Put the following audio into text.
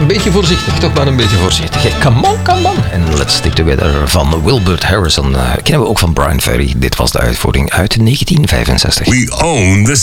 een beetje voorzichtig, toch maar een beetje voorzichtig. Hey, come on. En Let's Stick Together van Wilbert Harrison. Kennen we ook van Brian Ferry. Dit was de uitvoering uit 1965. We own the